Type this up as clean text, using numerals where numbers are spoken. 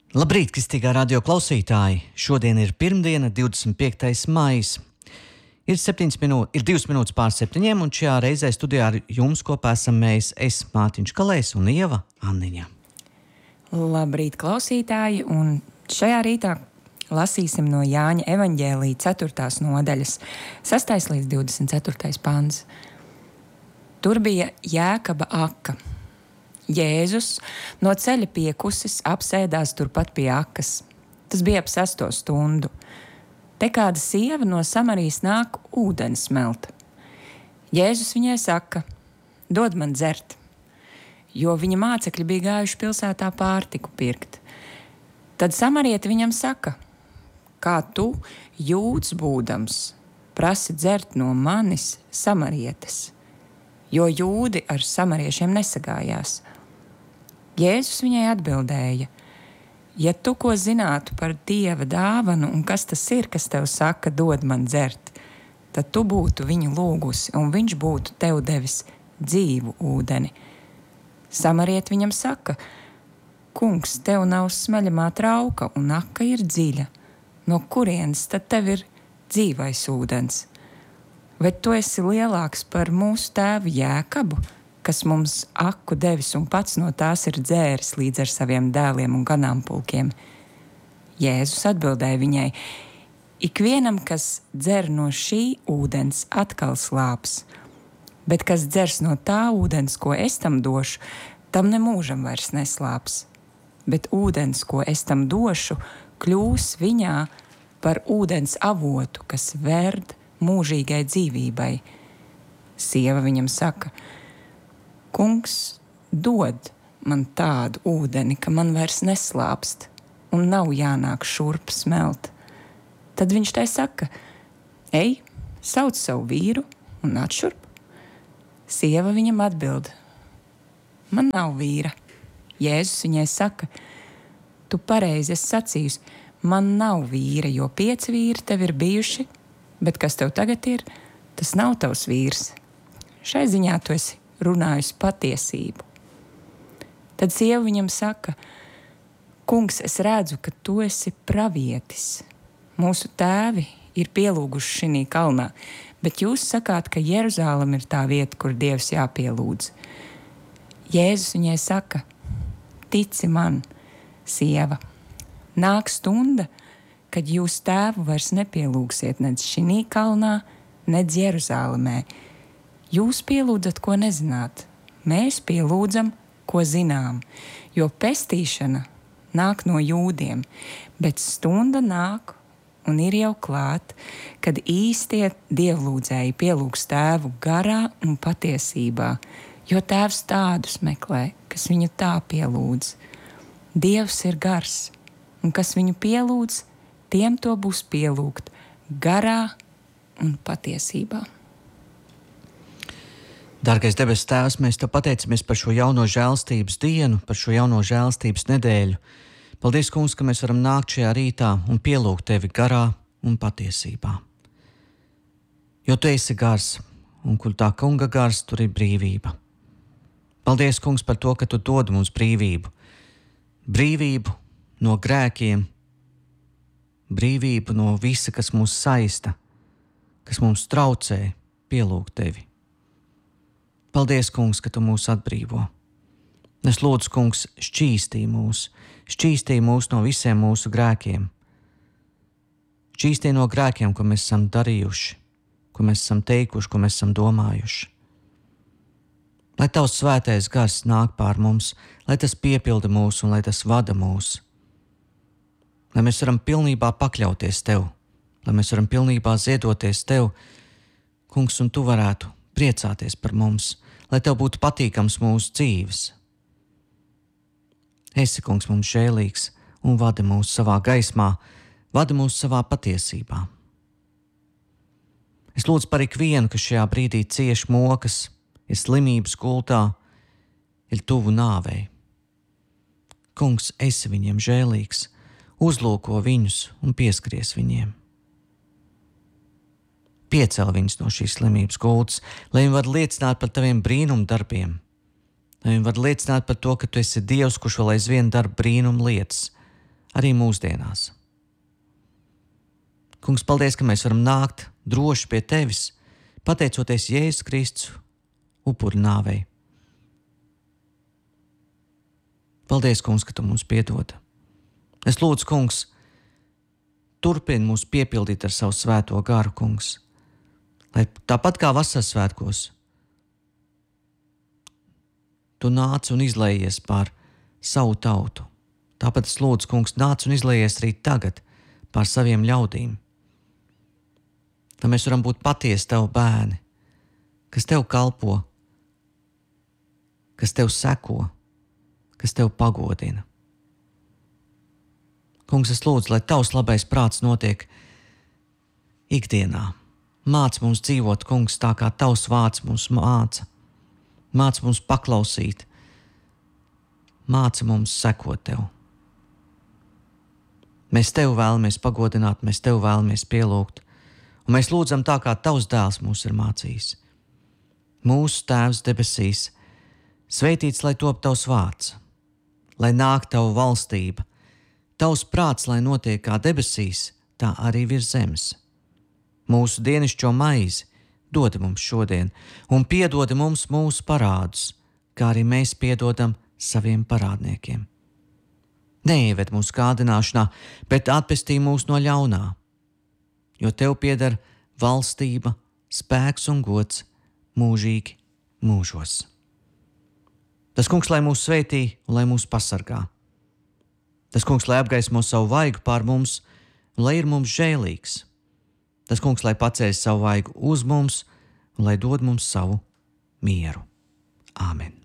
Labrīt, kristīgā radio klausītāji! Šodien ir pirmdiena, 25. maijs. Ir 2 minūtes pār 7, un šajā reizē studijā ar jums kopā esam mēs, es, Mārtiņš Kalējs un Ieva Anniņa. Labrīt, klausītāji! Un šajā rītā lasīsim no Jāņa evaņģēlija 4. nodaļas, 6. līdz 24. pants. Tur bija Jēkaba aka. Jēzus no ceļa piekusis apsēdās turpat pie akas. Tas bija ap 6. stundu. Te kāda sieva no Samarijas nāk ūdeni smelt. Jēzus viņai saka: dod man dzert, jo viņa mācekļi bija gājuši pilsētā pārtiku pirkt. Tad samarieti viņam saka: kā tu, jūds būdams, prasi dzert no manis, samarietes, jo jūdi ar samariešiem nesagājās. Jēzus viņai atbildēja: ja tu ko zinātu par Dieva dāvanu un kas tas ir, kas tev saka, dod man dzert, tad tu būtu viņu lūgusi, un viņš būtu tev devis dzīvu ūdeni. Samarieti viņam saka: kungs, tev nav smeļamā trauka, un aka ir dziļa. No kurienes tad tev ir dzīvais ūdens? Vai tu esi lielāks par mūsu tēvu Jēkabu, kas mums aku devis un pats no tās ir dzēris līdz ar saviem dēliem un ganāmpulkiem? Jēzus atbildēja viņai: ikvienam, kas dzer no šī ūdens, atkal slāps, bet kas dzers no tā ūdens, ko es tam došu, tam nemūžam vairs neslāps, bet ūdens, ko es tam došu, kļūs viņā par ūdens avotu, kas verd mūžīgai dzīvībai. Sieva viņam saka: kungs, dod man tādu ūdeni, ka man vairs neslāpst un nav jānāk šurp smelt. Tad viņš tai saka: ej, sauc savu vīru un nāc šurp. Sieva viņam atbild: man nav vīra. Jēzus viņai saka: tu pareizi esi sacījusi, man nav vīra, jo 5 vīri tev ir bijuši, bet kas tev tagad ir, tas nav tavs vīrs. Šai ziņā tu esi runājusi patiesību. Tad sieva viņam saka: kungs, es redzu, ka tu esi pravietis. Mūsu tēvi ir pielūguši šinī kalnā, bet jūs sakāt, ka Jeruzālem ir tā vieta, kur Dievs jāpielūdz. Jēzus viņai saka: tici man, sieva, nāk stunda, kad jūs tēvu vairs nepielūgsiet nec šinī kalnā, nec Jeruzālemē. Jūs pielūdzat, ko nezināt, mēs pielūdzam, ko zinām, jo pestīšana nāk no jūdiem, bet stunda nāk un ir jau klāt, kad īstie dievlūdzēji pielūgs tēvu garā un patiesībā, jo tēvs tādus meklē, kas viņu tā pielūdz. Dievs ir gars, un kas viņu pielūdz, tiem to būs pielūgt garā un patiesībā. Dārgais debes Tēvs, mēs Tev pateicamies par šo jauno žēlstības dienu, par šo jauno žēlstības nedēļu. Paldies, kungs, ka mēs varam nākt šajā rītā un pielūgt Tevi garā un patiesībā. Jo Tu esi gars, un kur tā kunga gars, tur ir brīvība. Paldies, kungs, par to, ka Tu dod mums brīvību. Brīvību no grēkiem, brīvību no visa, kas mūs saista, kas mums traucē pielūgt Tevi. Paldies, kungs, ka Tu mūs atbrīvo. Es lūdzu, kungs, šķīstī mūs no visiem mūsu grēkiem. Šķīstī no grēkiem, ko mēs esam darījuši, ko mēs esam teikuši, ko mēs esam domājuši. Lai Tavs svētais gars nāk pār mums, lai tas piepilda mūs un lai tas vada mūs. Lai mēs varam pilnībā pakļauties Tev, lai mēs varam pilnībā ziedoties Tev, kungs, un Tu varētu priecāties par mums, lai Tev būtu patīkams mūsu dzīves. Esi, kungs, mums žēlīgs un vadi mūs savā gaismā, vadi mūs savā patiesībā. Es lūdzu par ikvienu, kas šajā brīdī cieš mokas, ir slimības gultā, ir tuvu nāvei. Kungs, esi viņiem žēlīgs, uzlūko viņus un pieskaries viņiem. Piecel viņus no šīs slimības gultas, lai viņi var liecināt par Taviem brīnumu darbiem, lai viņi var liecināt par to, ka Tu esi Dievs, kurš vēl aizvien dara brīnumu lietas, arī mūsdienās. Kungs, paldies, ka mēs varam nākt droši pie tevis, pateicoties Jēzus Kristus upuru nāvei. Paldies, kungs, ka tu mums piedod. Es lūdzu, kungs, turpini mūs piepildīt ar savu svēto garu, kungs, lai tāpat kā vasaras svētkos, tu nāc un izlējies pār savu tautu. Tāpat es lūdzu, kungs, nāc un izlējies arī tagad pār saviem ļaudīm. Lai mēs varam būt patiesi tev bērni, kas tev kalpo, kas tev seko, kas tev pagodina. Kungs, es lūdzu, lai tavs labais prāts notiek ikdienā. Māc mums dzīvot, kungs, tā kā tavs vārds mums māca. Māc mums paklausīt. Māci mums sekot tev. Mēs tev vēlamies pagodināt, mēs tev vēlamies pielūgt. Un mēs lūdzam tā, kā tavs dēls mūs ir mācījis. Mūsu Tēvs debesīs, svētīts, lai top tavs vārds, lai nāk tava valstība, tavs prāts, lai notiek kā debesīs, tā arī virs zemes. Mūsu dienascho maizi dodi mums šodien, un piedodi mums mūsu parādus, kā arī mēs piedodam saviem parādniekiem. Neieved mūsu kārdināšanā, bet atpestī mūs no ļaunā, jo tev pieder valstība, spēks un gods mūžīgi mūžos. Tas kungs, lai mūs svētī un lai mūs pasargā. Tas kungs, lai apgaismo savu vaigu pār mums un lai ir mums žēlīgs. Tas kungs, lai paceļ savu vaigu uz mums un lai dod mums savu mieru. Āmen.